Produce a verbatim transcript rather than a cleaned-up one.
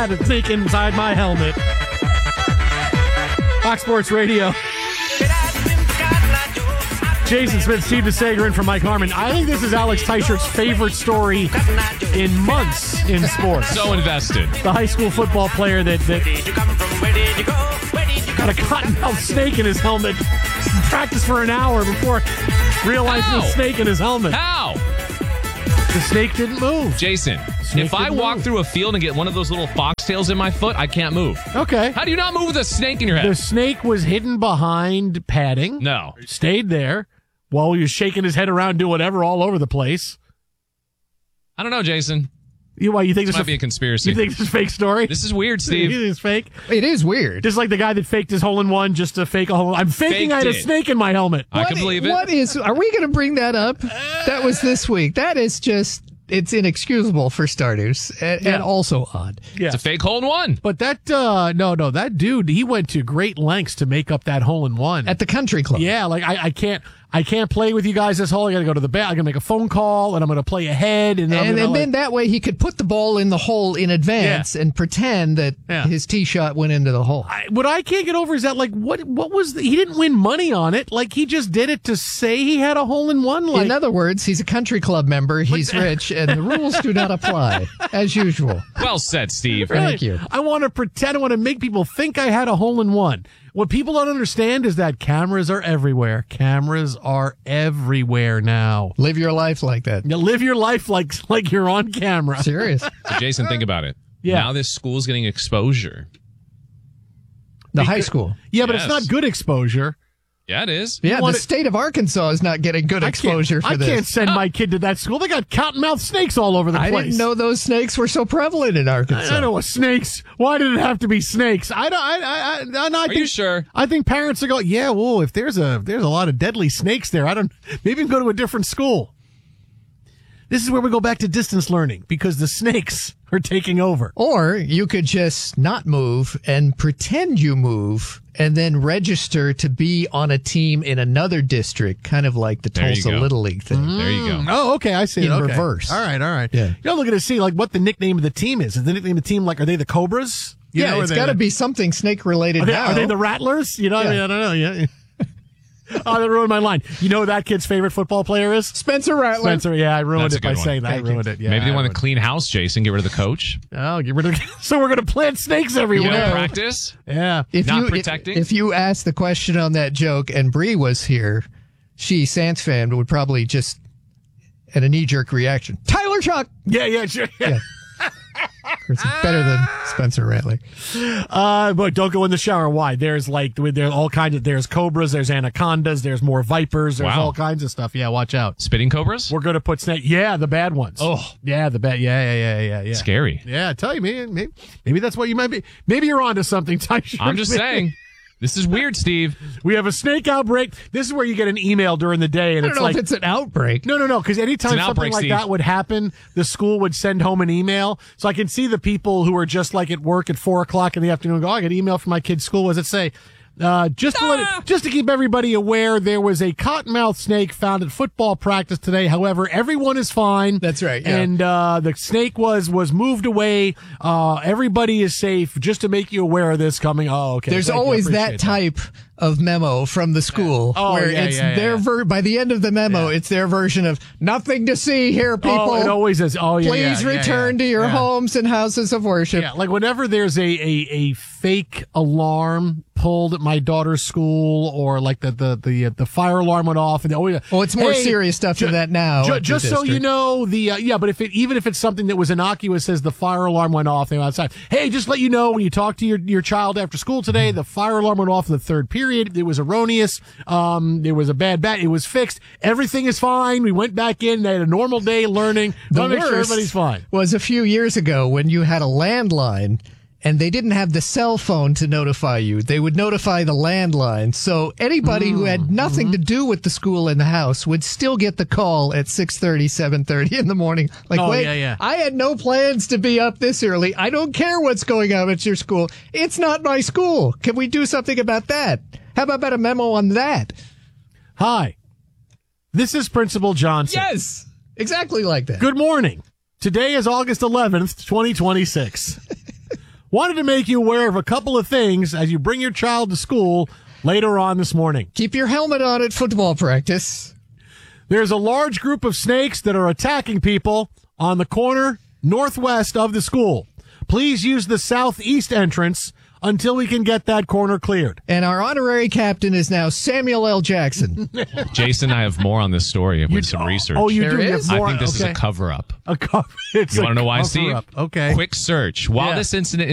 had a snake inside my helmet. Fox Sports Radio. Jason Smith, Steve DeSager, in for Mike Harmon. I think this is Alex Teichert's favorite story in months in sports. So invested. The high school football player that, that got a cottonmouth snake in his helmet, practiced for an hour before realizing How? the snake in his helmet. How? The snake didn't move. Jason, Snake if I didn't walk move. through a field and get one of those little foxtails in my foot, I can't move. Okay. How do you not move with a snake in your head? The snake was hidden behind padding. No. Stayed there while he was shaking his head around, doing whatever all over the place. I don't know, Jason. You, why, you think This this might is be a conspiracy. You think this is a fake story? This is weird, You Steve. think it's fake? It is weird. Just like the guy that faked his hole in one just to fake a hole. I'm faking Faked I had a it. snake in my helmet. I can What- believe it. What is? Are we going to bring that up? That was this week. That is just. It's inexcusable for starters, and, Yeah. and also odd. Yeah. It's a fake hole in one. But that, uh, no, no, that dude, he went to great lengths to make up that hole in one. At the country club. Yeah, like I, I can't, I can't play with you guys this hole. I got to go to the bat. I got to make a phone call, and I'm going to play ahead, and then, I'm And, gonna, and then like, that way he could put the ball in the hole in advance and pretend that Yeah. his tee shot went into the hole. I, what I can't get over is that, like, what, what was the, he didn't win money on it. Like, he just did it to say he had a hole in one. Like, in other words, he's a country club member, he's rich, and the rules do not apply, as usual. Well said, Steve. really, Thank you. I want to pretend. I want to make people think I had a hole in one. What people don't understand is that cameras are everywhere. Cameras are everywhere now. Live your life like that. You live your life like like you're on camera. Serious. So Jason, think about it. Yeah. Now this school's getting exposure. The high school. Yeah, but Yes. it's not good exposure. Yeah, it is. Yeah, want the it- state of Arkansas is not getting good I exposure can't, for I this. can't send my kid to that school. They got cottonmouth snakes all over the I place. didn't know those snakes were so prevalent in Arkansas. I don't know what snakes. Why did it have to be snakes? I don't. I. I. I, I, I Are think, you sure? I think parents are going. Yeah. Well, if there's a if there's a lot of deadly snakes there, I don't. Maybe go to a different school. This is where we go back to distance learning because the snakes are taking over. Or you could just not move and pretend you move and then register to be on a team in another district, kind of like the There you Tulsa go. Little League thing. There you go. Oh, okay. I see. In it. Okay. reverse. All right. All right. Yeah. You know, looking to see like what the nickname of the team is. Is the nickname of the team like? Are they the Cobras? You Yeah, know, are it's they got to the- be something snake related Are they, now. are they the Rattlers? You know, I, Yeah. mean, I don't know. Yeah. Oh, that ruined my line. You know who that kid's favorite football player is? Spencer Rattler. Spencer. Yeah, I ruined That's a it by good one. saying that. Thank I ruined it. Yeah, Maybe they I want to ruined clean house, Jason. Get rid of the coach. it. Oh, get rid of. So we're gonna plant snakes You everywhere. know, practice. Yeah. If Not you, protecting? If, if you asked the question on that joke and Bree was here, she, Sans fan, would probably just, at a knee-jerk reaction, Tyler Chuck! Yeah. Yeah. Sure. Yeah. It's better than Spencer Rattler. Uh, but don't go in the shower. Why? There's like there's all kinds of there's cobras, there's anacondas, there's more vipers, there's Wow. all kinds of stuff. Yeah, watch out. Spitting cobras? We're gonna put snake. Yeah, the bad ones. Oh. yeah, the bad. Yeah, yeah, yeah, yeah, yeah. Scary. Yeah, I tell you, man. Maybe, maybe that's what you might be. Maybe you're onto something, Tyson. I'm just saying. This is weird, Steve. We have a snake outbreak. This is where you get an email during the day, and I don't it's know like if it's an outbreak. no, no, no. Because anytime It's an something outbreak, like Steve. that would happen, the school would send home an email. So I can see the people who are just like at work at four o'clock in the afternoon. Go, oh, I got an email from my kid's school. What does it say? Uh, just to let it, just to keep everybody aware, there was a cottonmouth snake found at football practice today. However, everyone is fine. That's right, yeah. And uh, the snake was was moved away. Uh, everybody is safe. Just to make you aware of this coming. Oh, okay. There's Thank you. I always appreciate that type of memo from the school Oh, where yeah, it's yeah, yeah, their yeah. ver- by the end of the memo, it's their version of nothing to see here, people. Oh, it always is. Oh, yeah. Please yeah, yeah, return yeah. to your Yeah. homes and houses of worship. Yeah, like whenever there's a, a, a fake alarm pulled at my daughter's school, or like the the the, uh, the fire alarm went off, and oh yeah, Well, it's more hey, serious stuff ju- than that now. ju- at the just so you district. know, the uh, yeah, but if it even if it's something that was innocuous, says the fire alarm went off, they went outside. Hey, just let you know when you talk to your your child after school today, the fire alarm went off in the third period. It was erroneous. Um, there was a bad bat. It was fixed. Everything is fine. We went back in. They had a normal day learning. The Want to make sure worst everybody's fine. was a few years ago when you had a landline and they didn't have the cell phone to notify you. They would notify the landline. So anybody who had nothing to do with the school in the house would still get the call at six thirty, seven thirty in the morning. Like, Oh, wait, yeah, yeah. I had no plans to be up this early. I don't care what's going on at your school. It's not my school. Can we do something about that? How about a memo on that? Hi, this is Principal Johnson. Yes, exactly like that. Good morning. Today is August eleventh, twenty twenty-six. wanted to make you aware of a couple of things as you bring your child to school later on this morning. Keep your helmet on at football practice. There's a large group of snakes that are attacking people on the corner northwest of the school. Please use the southeast entrance until we can get that corner cleared. And our honorary captain is now Samuel L. Jackson. Jason, I have more on this story with some oh, research. Oh, you There do is? get more. I think this okay. is a cover-up. A cover. It's You a want to know why, Steve? cover-up. Okay. Quick search. While Yeah. this incident